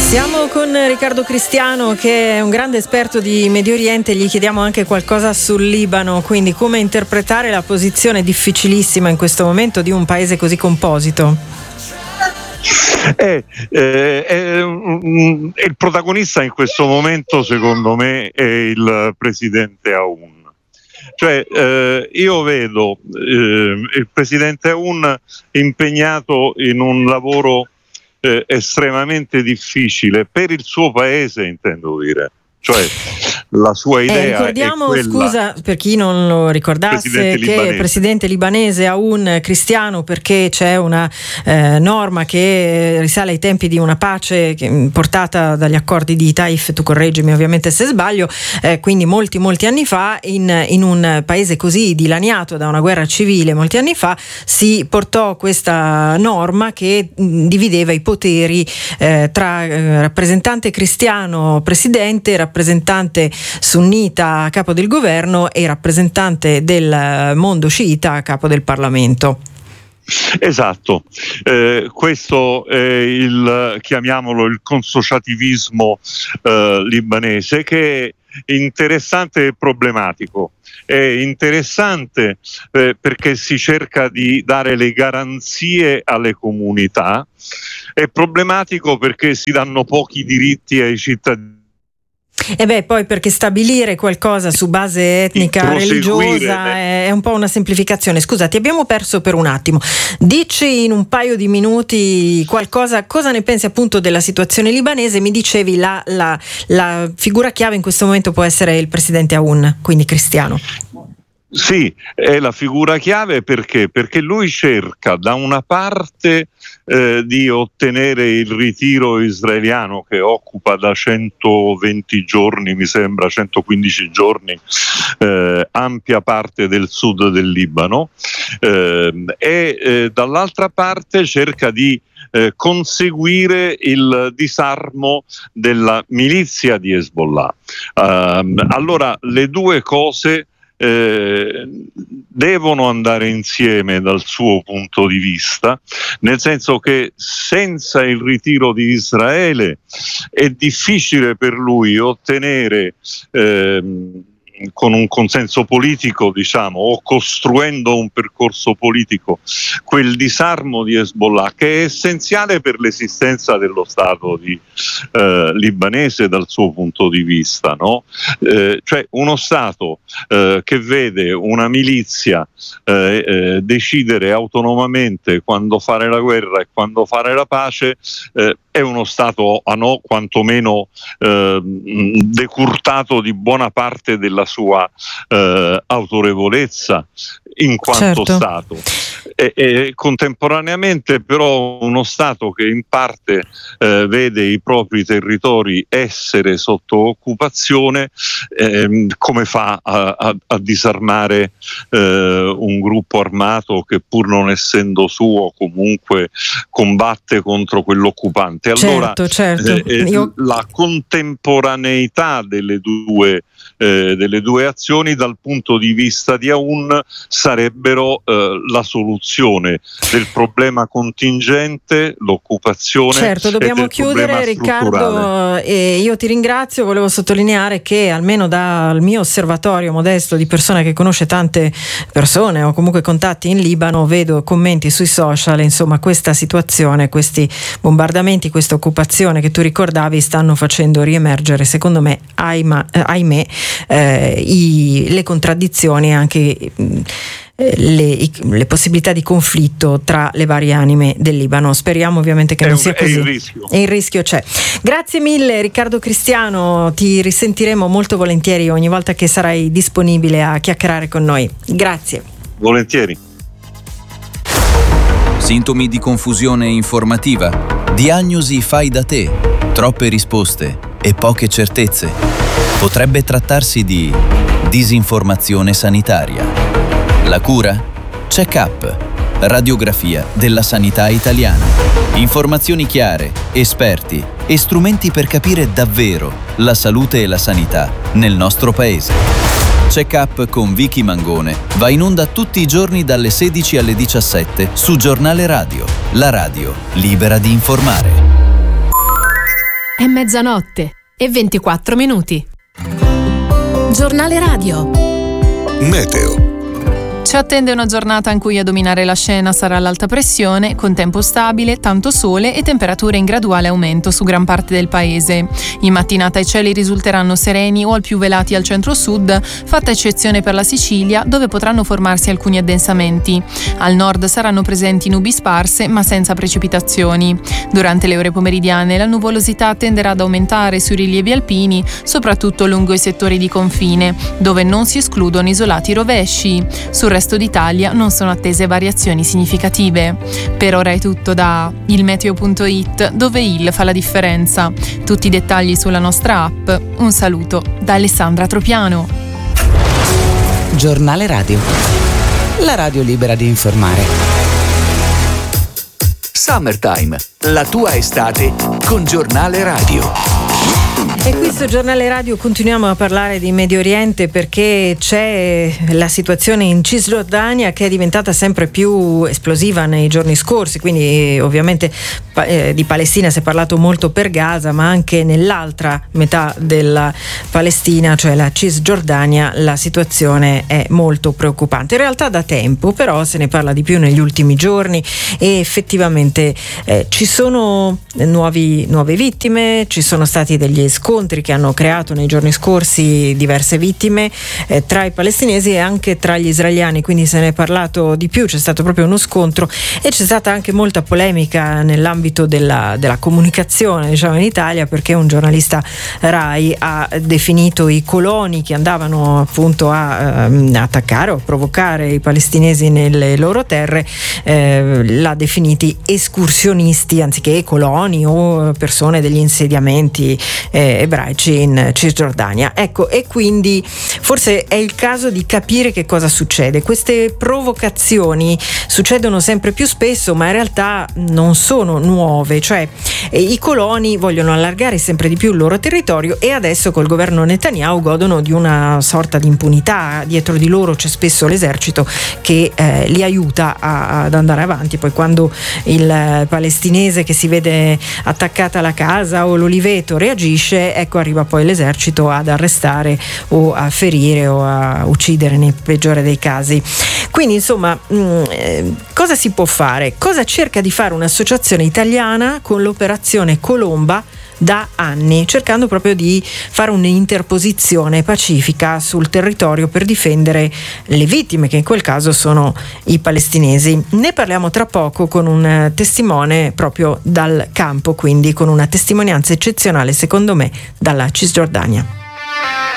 Siamo con Riccardo Cristiano, che è un grande esperto di Medio Oriente. Gli chiediamo anche qualcosa sul Libano, quindi come interpretare la posizione difficilissima in questo momento di un paese così composito. Il protagonista in questo momento, secondo me, è il presidente Aoun. Cioè, io vedo il presidente Aoun impegnato in un lavoro estremamente difficile per il suo paese, intendo dire. Cioè, la sua idea ricordiamo, è quella, scusa per chi non lo ricordasse, che è il presidente libanese Aoun cristiano, perché c'è una norma che risale ai tempi di una pace portata dagli accordi di Taif, tu correggimi ovviamente se sbaglio, quindi molti anni fa, in un paese così dilaniato da una guerra civile molti anni fa, si portò questa norma che divideva i poteri tra rappresentante cristiano presidente, rappresentante sunnita a capo del governo e rappresentante del mondo sciita a capo del Parlamento. Esatto, questo è chiamiamolo il consociativismo libanese, che è interessante e problematico. È interessante perché si cerca di dare le garanzie alle comunità, è problematico perché si danno pochi diritti ai cittadini. Poi perché stabilire qualcosa su base etnica, religiosa è un po' una semplificazione. Scusa, ti abbiamo perso per un attimo. Dici in un paio di minuti qualcosa, cosa ne pensi appunto della situazione libanese? Mi dicevi la figura chiave in questo momento può essere il presidente Aoun, quindi cristiano. Sì, è la figura chiave perché lui cerca da una parte di ottenere il ritiro israeliano, che occupa da 120 giorni, mi sembra 115 giorni, ampia parte del sud del Libano, e dall'altra parte cerca di conseguire il disarmo della milizia di Hezbollah. Allora le due cose devono andare insieme dal suo punto di vista, nel senso che senza il ritiro di Israele è difficile per lui ottenere con un consenso politico, diciamo, o costruendo un percorso politico, quel disarmo di Hezbollah che è essenziale per l'esistenza dello Stato libanese dal suo punto di vista, no? Cioè uno Stato che vede una milizia decidere autonomamente quando fare la guerra e quando fare la pace, è uno Stato quantomeno decurtato di buona parte della sua autorevolezza in quanto Stato. E contemporaneamente però uno Stato che in parte vede i propri territori essere sotto occupazione, come fa a disarmare un gruppo armato che, pur non essendo suo, comunque combatte contro quell'occupante? Allora la contemporaneità delle due azioni dal punto di vista di Aoun sarebbero la soluzione del problema contingente, l'occupazione. Certo, dobbiamo chiudere, Riccardo, e io ti ringrazio. Volevo sottolineare che almeno dal mio osservatorio modesto di persona che conosce tante persone o comunque contatti in Libano, vedo commenti sui social, insomma questa situazione, questi bombardamenti, questa occupazione che tu ricordavi stanno facendo riemergere, secondo me, ahimè, le contraddizioni e anche le possibilità di conflitto tra le varie anime del Libano. Speriamo ovviamente che non sia così. E il rischio c'è. Grazie mille Riccardo Cristiano, ti risentiremo molto volentieri ogni volta che sarai disponibile a chiacchierare con noi. Grazie. Volentieri. Sintomi di confusione informativa, diagnosi fai da te, troppe risposte e poche certezze. Potrebbe trattarsi di disinformazione sanitaria. La cura? Check-up. Radiografia della sanità italiana. Informazioni chiare, esperti e strumenti per capire davvero la salute e la sanità nel nostro paese. Check-up con Vicky Mangone va in onda tutti i giorni dalle 16 alle 17 su Giornale Radio, la radio libera di informare. È mezzanotte e 24 minuti. Giornale radio. Meteo. Ci attende una giornata in cui a dominare la scena sarà l'alta pressione, con tempo stabile, tanto sole e temperature in graduale aumento su gran parte del paese. In mattinata i cieli risulteranno sereni o al più velati al centro-sud, fatta eccezione per la Sicilia, dove potranno formarsi alcuni addensamenti. Al nord saranno presenti nubi sparse, ma senza precipitazioni. Durante le ore pomeridiane la nuvolosità tenderà ad aumentare sui rilievi alpini, soprattutto lungo i settori di confine, dove non si escludono isolati rovesci. Sul resto d'Italia non sono attese variazioni significative. Per ora è tutto da ilmeteo.it, dove il fa la differenza. Tutti i dettagli sulla nostra app. Un saluto da Alessandra Tropiano. Giornale radio. La radio libera di informare. Summertime, la tua estate con Giornale radio. E qui su Giornale Radio continuiamo a parlare di Medio Oriente perché c'è la situazione in Cisgiordania che è diventata sempre più esplosiva nei giorni scorsi, quindi ovviamente di Palestina si è parlato molto per Gaza, ma anche nell'altra metà della Palestina, cioè la Cisgiordania, la situazione è molto preoccupante. In realtà da tempo, però se ne parla di più negli ultimi giorni e effettivamente ci sono nuove vittime, ci sono stati degli scontri che hanno creato nei giorni scorsi diverse vittime tra i palestinesi e anche tra gli israeliani, quindi se ne è parlato di più, c'è stato proprio uno scontro e c'è stata anche molta polemica nell'ambito della comunicazione, diciamo, in Italia, perché un giornalista Rai ha definito i coloni che andavano appunto a attaccare o provocare i palestinesi nelle loro terre, l'ha definiti escursionisti anziché coloni o persone degli insediamenti ebraici in Cisgiordania. Ecco, e quindi forse è il caso di capire che cosa succede. Queste provocazioni succedono sempre più spesso, ma in realtà non sono nuove, cioè i coloni vogliono allargare sempre di più il loro territorio e adesso col governo Netanyahu godono di una sorta di impunità. Dietro di loro c'è spesso l'esercito che li aiuta ad andare avanti. Poi quando il palestinese che si vede attaccata alla casa o l'oliveto reagisce, ecco, arriva poi l'esercito ad arrestare o a ferire o a uccidere nel peggiore dei casi. Quindi insomma, cosa si può fare? Cosa cerca di fare un'associazione italiana con l'operazione Colomba da anni, cercando proprio di fare un'interposizione pacifica sul territorio per difendere le vittime, che in quel caso sono i palestinesi. Ne parliamo tra poco con un testimone proprio dal campo, quindi con una testimonianza eccezionale secondo me dalla Cisgiordania.